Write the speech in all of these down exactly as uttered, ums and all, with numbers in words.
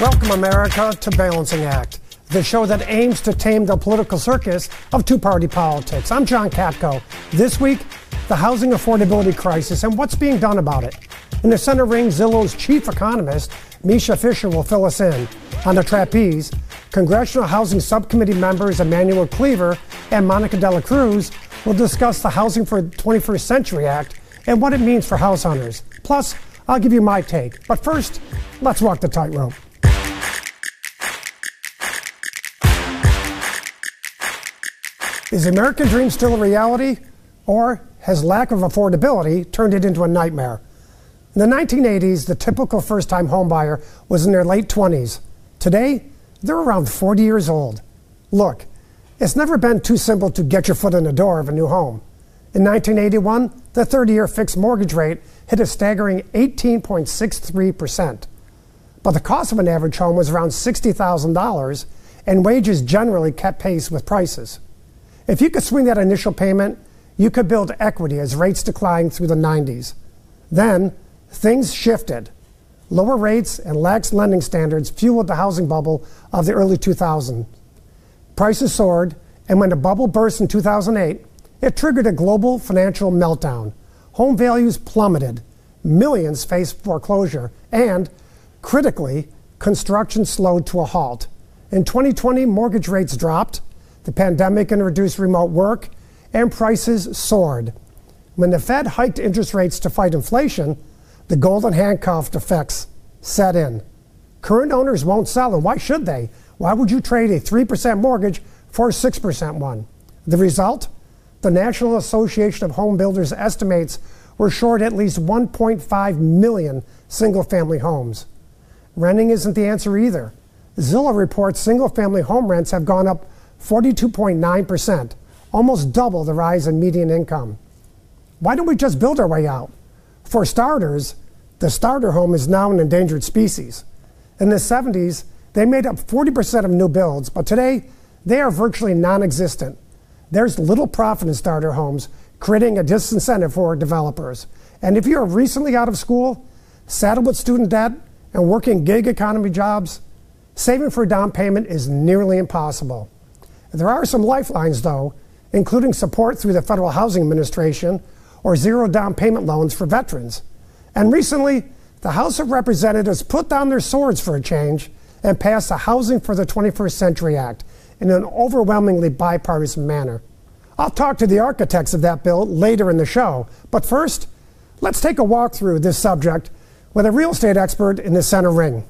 Welcome, America, to Balancing Act, the show that aims to tame the political circus of two-party politics. I'm John Katko. This week, the housing affordability crisis and what's being done about it. In the center ring, Zillow's chief economist, Misha Fisher, will fill us in. On the trapeze, Congressional Housing Subcommittee members Emmanuel Cleaver and Monica De La Cruz will discuss the Housing for the twenty-first Century Act and what it means for house owners. Plus, I'll give you my take. But first, let's walk the tightrope. Is the American dream still a reality, or has lack of affordability turned it into a nightmare? In the nineteen eighties, the typical first-time homebuyer was in their late twenties. Today, they're around forty years old. Look, it's never been too simple to get your foot in the door of a new home. In nineteen eighty-one, the thirty-year fixed mortgage rate hit a staggering eighteen point six three percent. But the cost of an average home was around sixty thousand dollars, and wages generally kept pace with prices. If you could swing that initial payment, you could build equity as rates declined through the nineties. Then, things shifted. Lower rates and lax lending standards fueled the housing bubble of the early two thousands. Prices soared, and when the bubble burst in two thousand eight, it triggered a global financial meltdown. Home values plummeted, millions faced foreclosure, and, critically, construction slowed to a halt. In twenty twenty, mortgage rates dropped, the pandemic introduced remote work, and prices soared. When the Fed hiked interest rates to fight inflation, the golden handcuff effects set in. Current owners won't sell, and why should they? Why would you trade a three percent mortgage for a six percent one? The result? The National Association of Home Builders estimates we're short at least one point five million single-family homes. Renting isn't the answer either. Zillow reports single-family home rents have gone up forty-two point nine percent, almost double the rise in median income. Why don't we just build our way out? For starters, the starter home is now an endangered species. In the seventies, they made up forty percent of new builds, but today, they are virtually non-existent. There's little profit in starter homes, creating a disincentive for developers. And if you're recently out of school, saddled with student debt, and working gig economy jobs, saving for a down payment is nearly impossible. There are some lifelines, though, including support through the Federal Housing Administration or zero down payment loans for veterans. And recently, the House of Representatives put down their swords for a change and passed the Housing for the twenty-first Century Act in an overwhelmingly bipartisan manner. I'll talk to the architects of that bill later in the show. But first, let's take a walk through this subject with a real estate expert in the center ring.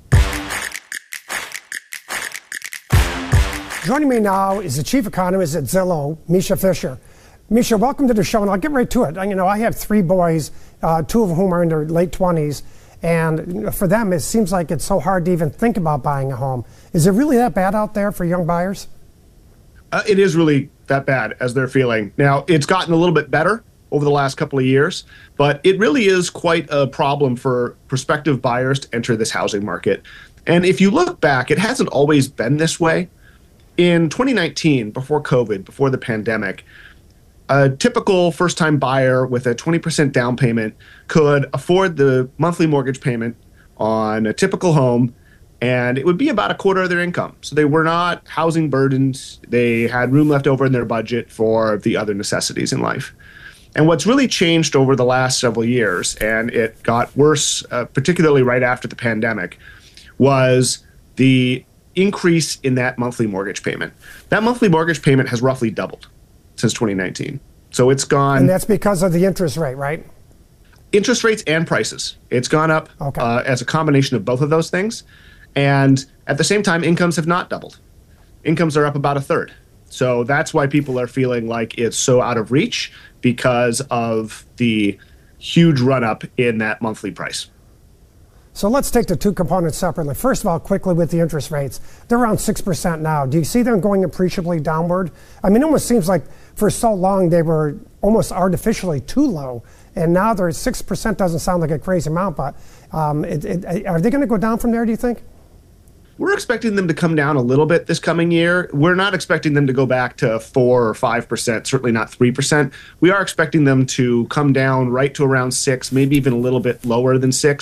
Joining me now is the chief economist at Zillow, Misha Fisher. Misha, welcome to the show, and I'll get right to it. You know, I have three boys, uh, two of whom are in their late twenties, and for them, it seems like it's so hard to even think about buying a home. Is it really that bad out there for young buyers? Uh, it is really that bad as they're feeling. Now, it's gotten a little bit better over the last couple of years, but it really is quite a problem for prospective buyers to enter this housing market. And if you look back, it hasn't always been this way. In twenty nineteen, before COVID, before the pandemic, a typical first-time buyer with a twenty percent down payment could afford the monthly mortgage payment on a typical home, and it would be about a quarter of their income. So they were not housing burdens. They had room left over in their budget for the other necessities in life. And what's really changed over the last several years, and it got worse, uh, particularly right after the pandemic, was the increase in that monthly mortgage payment. That monthly mortgage payment has roughly doubled since twenty nineteen. So it's gone. And that's because of the interest rate, right? Interest rates and prices. It's gone up okay. uh, as a combination of both of those things. And at the same time, incomes have not doubled. Incomes are up about a third. So that's why people are feeling like it's so out of reach, because of the huge run up in that monthly price. So let's take the two components separately. First of all, quickly with the interest rates, they're around six percent now. Do you see them going appreciably downward? I mean, it almost seems like for so long they were almost artificially too low, and now they're six percent. Doesn't sound like a crazy amount, but um, it, it, are they going to go down from there, do you think? We're expecting them to come down a little bit this coming year. We're not expecting them to go back to four or five percent, certainly not three percent. We are expecting them to come down right to around six, maybe even a little bit lower than six,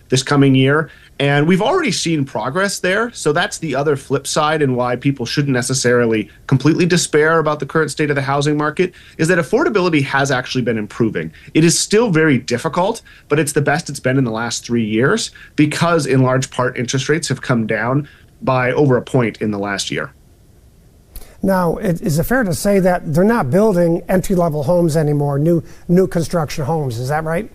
this coming year. And we've already seen progress there. So that's the other flip side, and why people shouldn't necessarily completely despair about the current state of the housing market, is that affordability has actually been improving. It is still very difficult, but it's the best it's been in the last three years because in large part interest rates have come down by over a point in the last year. Now, is it fair to say that they're not building entry-level homes anymore, new new construction homes? Is that right?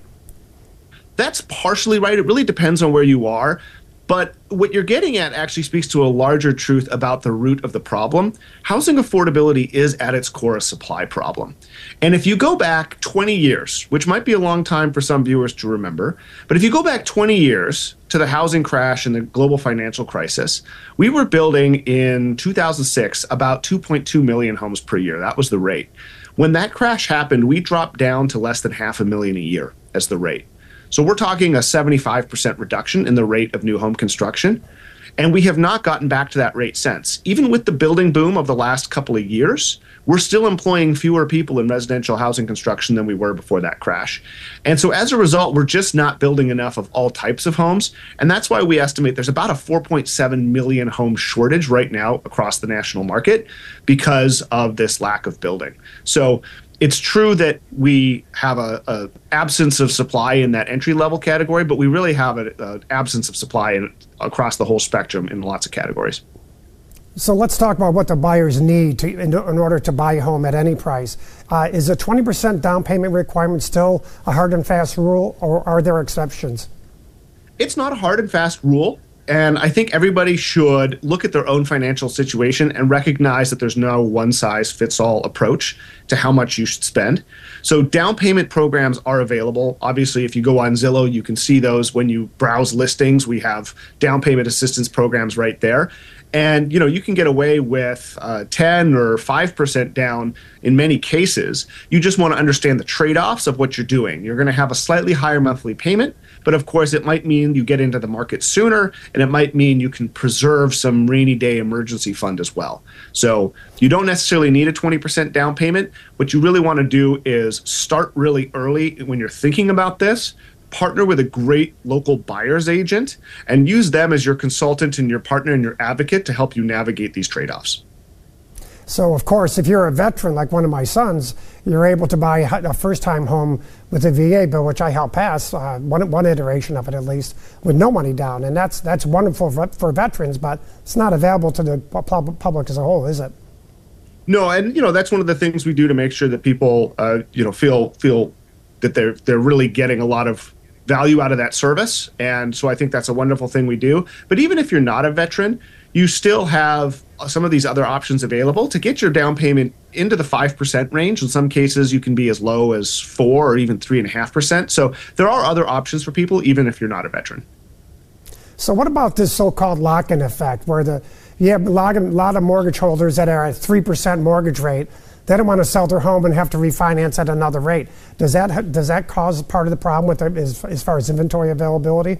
That's partially right. It really depends on where you are. But what you're getting at actually speaks to a larger truth about the root of the problem. Housing affordability is at its core a supply problem. And if you go back twenty years, which might be a long time for some viewers to remember, but if you go back twenty years to the housing crash and the global financial crisis, we were building in two thousand six about two point two million homes per year. That was the rate. When that crash happened, we dropped down to less than half a million a year as the rate. So we're talking a seventy-five percent reduction in the rate of new home construction. And we have not gotten back to that rate since. Even with the building boom of the last couple of years, we're still employing fewer people in residential housing construction than we were before that crash. And so as a result, we're just not building enough of all types of homes. And that's why we estimate there's about a four point seven million home shortage right now across the national market because of this lack of building. So it's true that we have a, a absence of supply in that entry level category, but we really have an absence of supply in, across the whole spectrum in lots of categories. So let's talk about what the buyers need to, in, in order to buy a home at any price. Uh, is a twenty percent down payment requirement still a hard and fast rule, or are there exceptions? It's not a hard and fast rule. And I think everybody should look at their own financial situation and recognize that there's no one-size-fits-all approach to how much you should spend. So down payment programs are available. Obviously, if you go on Zillow, you can see those when you browse listings. We have down payment assistance programs right there. And, you know, you can get away with uh, ten or five percent down in many cases. You just want to understand the trade-offs of what you're doing. You're going to have a slightly higher monthly payment, but of course it might mean you get into the market sooner, and it might mean you can preserve some rainy day emergency fund as well. So you don't necessarily need a twenty percent down payment. What you really want to do is start really early when you're thinking about this. Partner with a great local buyer's agent and use them as your consultant and your partner and your advocate to help you navigate these trade-offs. So, of course, if you're a veteran like one of my sons, you're able to buy a first-time home with a V A bill, which I helped pass, uh, one, one iteration of it at least, with no money down. And that's that's wonderful for, for veterans, but it's not available to the public as a whole, is it? No, and you know that's one of the things we do to make sure that people, uh, you know, feel feel that they're they're really getting a lot of value out of that service. And so I think that's a wonderful thing we do. But even if you're not a veteran, you still have some of these other options available to get your down payment into the five percent range. In some cases, you can be as low as four or even three point five percent. So there are other options for people, even if you're not a veteran. So what about this so-called lock-in effect, where the you have a lot of, lot of mortgage holders that are at three percent mortgage rate? They don't want to sell their home and have to refinance at another rate. Does that does that cause part of the problem with it as, as far as inventory availability?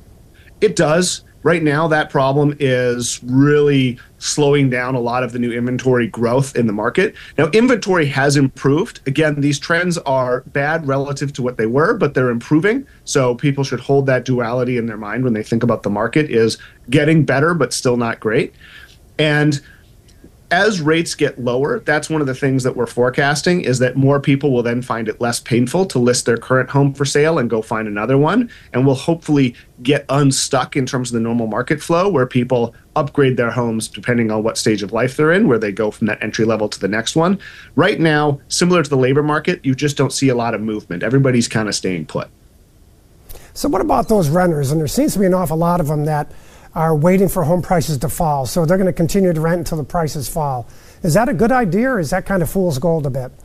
It does. Right now, that problem is really slowing down a lot of the new inventory growth in the market. Now, inventory has improved. Again, these trends are bad relative to what they were, but they're improving. So people should hold that duality in their mind when they think about the market is getting better, but still not great. And as rates get lower, that's one of the things that we're forecasting is that more people will then find it less painful to list their current home for sale and go find another one. And we'll hopefully get unstuck in terms of the normal market flow where people upgrade their homes depending on what stage of life they're in, where they go from that entry level to the next one. Right now, similar to the labor market, you just don't see a lot of movement. Everybody's kind of staying put. So what about those renters? And there seems to be an awful lot of them that are waiting for home prices to fall. So they're going to continue to rent until the prices fall. Is that a good idea, or is that kind of fool's gold a bit?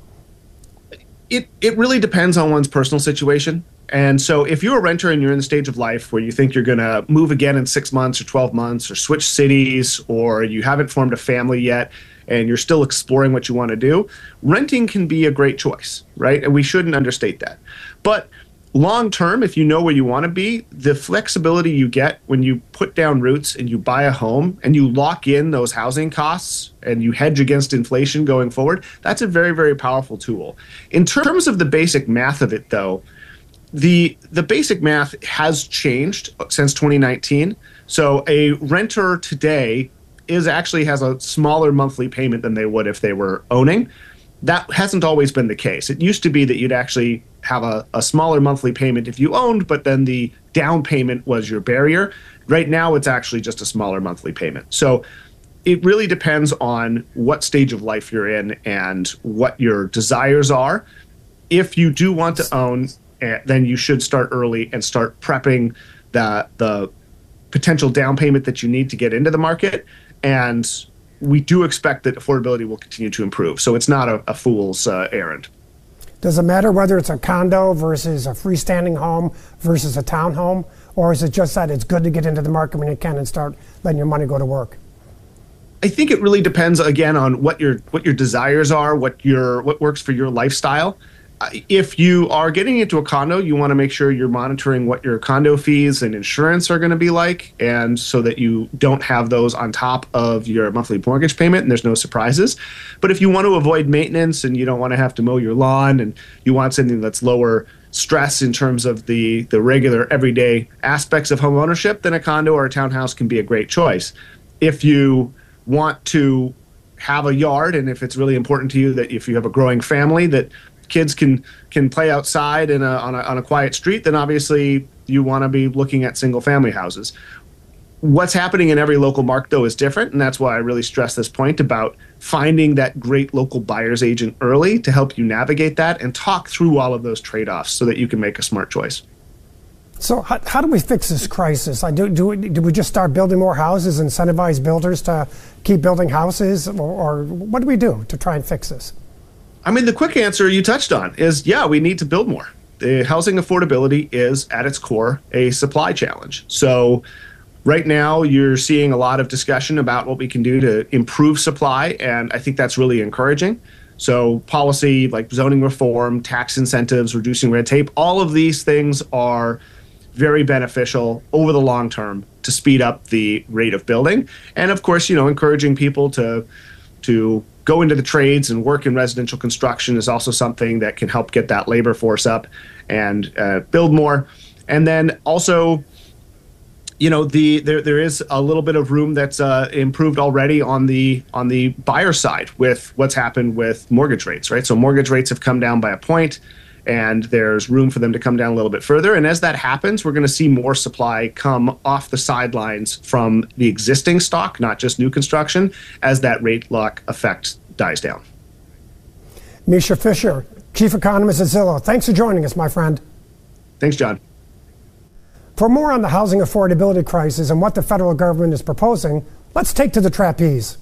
It, it really depends on one's personal situation. And so if you're a renter and you're in the stage of life where you think you're going to move again in six months or twelve months or switch cities, or you haven't formed a family yet and you're still exploring what you want to do, renting can be a great choice, right? And we shouldn't understate that. But long term, if you know where you want to be, the flexibility you get when you put down roots and you buy a home and you lock in those housing costs and you hedge against inflation going forward, that's a very, very powerful tool. In terms of the basic math of it, though, the the basic math has changed since twenty nineteen. So a renter today is actually has a smaller monthly payment than they would if they were owning. That hasn't always been the case. It used to be that you'd actually have a, a smaller monthly payment if you owned, but then the down payment was your barrier. Right now, it's actually just a smaller monthly payment. So it really depends on what stage of life you're in and what your desires are. If you do want to own, uh, then you should start early and start prepping the the potential down payment that you need to get into the market. And we do expect that affordability will continue to improve. So it's not a, a fool's uh, errand. Does it matter whether it's a condo versus a freestanding home versus a townhome? Or is it just that it's good to get into the market when you can and start letting your money go to work? I think it really depends, again, on what your what your desires are, what your what works for your lifestyle. Uh, if you are getting into a condo, you want to make sure you're monitoring what your condo fees and insurance are going to be like, and so that you don't have those on top of your monthly mortgage payment and there's no surprises. But if you want to avoid maintenance and you don't want to have to mow your lawn and you want something that's lower stress in terms of the, the regular everyday aspects of home ownership, then a condo or a townhouse can be a great choice. If you want to have a yard, and if it's really important to you that if you have a growing family that kids can can play outside in a, on, a, on a quiet street, then obviously you want to be looking at single family houses. What's happening in every local market, though, is different, and that's why I really stress this point about finding that great local buyer's agent early to help you navigate that and talk through all of those trade-offs so that you can make a smart choice. So how, how do we fix this crisis? I do, do, we, do we just start building more houses, incentivize builders to keep building houses, or, or what do we do to try and fix this? I mean, the quick answer you touched on is, yeah, we need to build more. The housing affordability is, at its core, a supply challenge. So right now, you're seeing a lot of discussion about what we can do to improve supply, and I think that's really encouraging. So policy like zoning reform, tax incentives, reducing red tape, all of these things are very beneficial over the long term to speed up the rate of building. And of course, you know, encouraging people to to go into the trades and work in residential construction is also something that can help get that labor force up and uh, build more. And then also, you know, the there there is a little bit of room that's uh, improved already on the on the buyer side with what's happened with mortgage rates, right? So mortgage rates have come down by a point, and there's room for them to come down a little bit further. And as that happens, we're going to see more supply come off the sidelines from the existing stock, not just new construction, as that rate lock effect dies down. Misha Fisher, Chief Economist at Zillow. Thanks for joining us, my friend. Thanks, John. For more on the housing affordability crisis and what the federal government is proposing, let's take to the trapeze.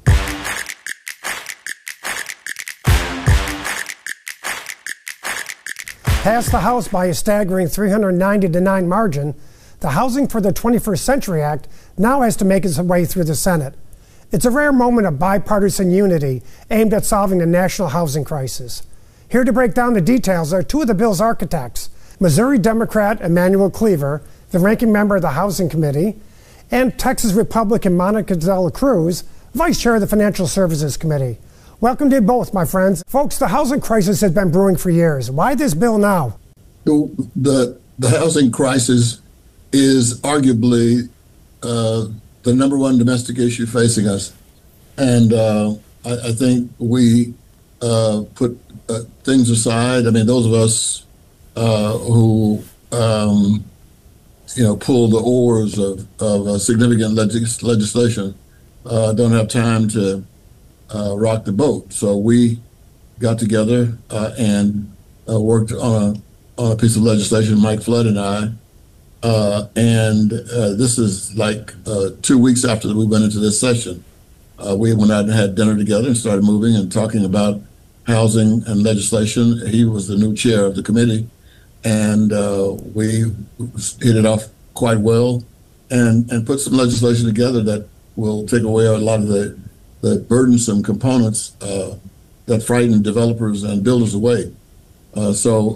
Passed the House by a staggering three hundred ninety to nine margin, the Housing for the twenty-first Century Act now has to make its way through the Senate. It's a rare moment of bipartisan unity aimed at solving the national housing crisis. Here to break down the details are two of the bill's architects, Missouri Democrat Emanuel Cleaver, the ranking member of the Housing Committee, and Texas Republican Monica De La Cruz, Vice Chair of the Financial Services Committee. Welcome to you both, my friends. Folks, the housing crisis has been brewing for years. Why this bill now? The, the, the housing crisis is arguably uh, the number one domestic issue facing us. And uh, I, I think we uh, put uh, things aside. I mean, those of us uh, who, um, you know, pull the oars of, of uh, significant legis- legislation uh, don't have time to Uh, rock the boat. So we got together uh, and uh, worked on a on a piece of legislation, Mike Flood and I. Uh, and uh, this is like uh, two weeks after we went into this session. Uh, we went out and had dinner together and started moving and talking about housing and legislation. He was the new chair of the committee, and uh, we hit it off quite well and, and put some legislation together that will take away a lot of the the burdensome components uh, that frighten developers and builders away. Uh, so